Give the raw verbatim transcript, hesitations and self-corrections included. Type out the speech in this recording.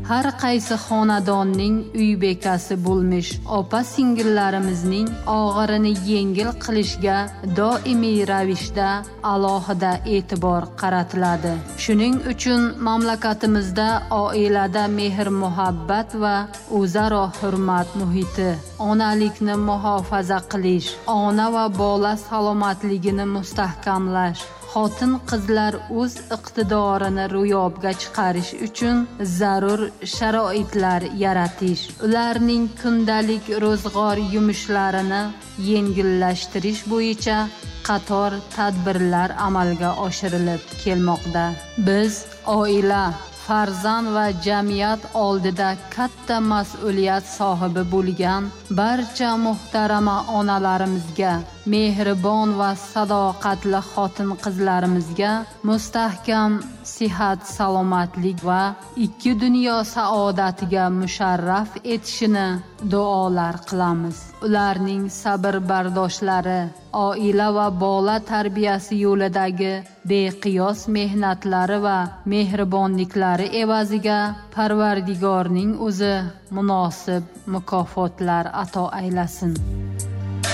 har qaysi xonadonning uy bekasi bo'lmish opa singillarimizning og'irini yengil qilishga doimiy ravishda alohida e'tibor qaratiladi. Shuning uchun mamlakatimizda oilada mehr muhabbat va o'zaro hurmat muhiti, onalikni muhofaza qilish, ona va bola salomatligini mustahkamlash, xotin qizlar o'z iqtidorini ro'yobga chiqarish uchun zarur sharoitlar yaratish, ularning kundalik ro'zg'or yumushlarini yengillashtirish bo'yicha qator tadbirlar amalga oshirilib kelmoqda. Biz oila, farzand va jamiyat oldida katta mas'uliyat sohibi bo'lgan barcha muhtarama onalarimizga, mehribon va sadoqatli xotin qizlarimizga mustahkam sihat, salomatlik va ikki dunyo saodatiga musharraf etishini duolar qilamiz. Ularning sabr bardoshlari, oila va bola tarbiyasi yo'lidagi beqiyos mehnatlari va mehribonliklari evaziga Parvardigorning o'zi munosib mukofotlar ato aylasin.